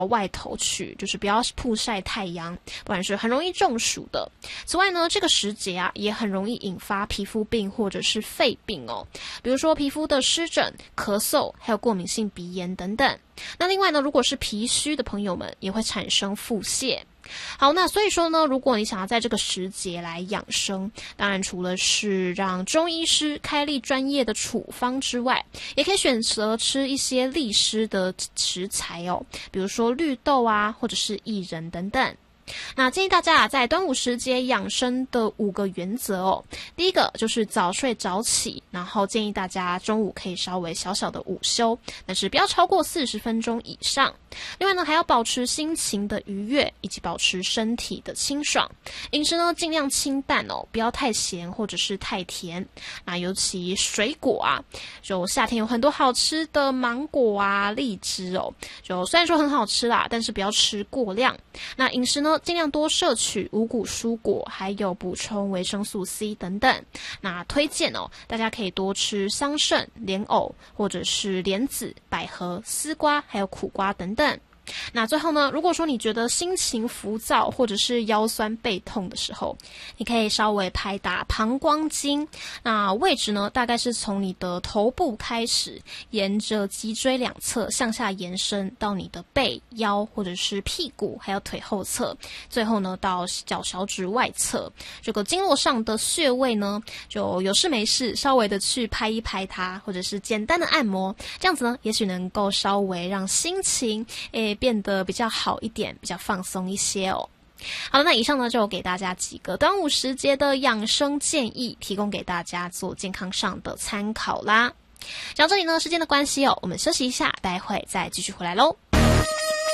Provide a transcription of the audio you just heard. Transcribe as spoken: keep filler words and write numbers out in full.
外头去，就是不要曝晒太阳，不然是很容易中暑的。此外呢，这个时节啊，也很容易引发皮肤病或者是肺病哦，比如说皮肤的湿疹、咳嗽，还有过敏性鼻炎等等。那另外呢，如果是脾虚的朋友们，也会产生腹泻。好，那所以说呢，如果你想要在这个时节来养生，当然除了是让中医师开立专业的处方之外，也可以选择吃一些利湿的食材哦，比如说绿豆啊，或者是薏仁等等。那建议大家啊，在端午时节养生的五个原则哦。第一个就是早睡早起，然后建议大家中午可以稍微小小的午休，但是不要超过四十分钟以上。另外呢，还要保持心情的愉悦，以及保持身体的清爽。饮食呢，尽量清淡哦，不要太咸或者是太甜。那尤其水果啊，就夏天有很多好吃的芒果啊、荔枝哦，就虽然说很好吃啦，但是不要吃过量。那饮食呢，尽量多摄取五谷蔬果，还有补充维生素 C 等等。那推荐哦，大家可以多吃桑葚、莲藕，或者是莲子、百合、丝瓜，还有苦瓜等等。那最后呢，如果说你觉得心情浮躁或者是腰酸背痛的时候，你可以稍微拍打膀胱经，那位置呢大概是从你的头部开始，沿着脊椎两侧向下延伸到你的背、腰或者是屁股，还有腿后侧，最后呢到脚小指外侧。这个经络上的穴位呢，就有事没事稍微的去拍一拍它，或者是简单的按摩，这样子呢也许能够稍微让心情诶变得比较好一点，比较放松一些哦。好了，那以上呢就给大家几个端午时节的养生建议，提供给大家做健康上的参考啦。讲到这里呢，时间的关系哦，我们休息一下，待会再继续回来咯。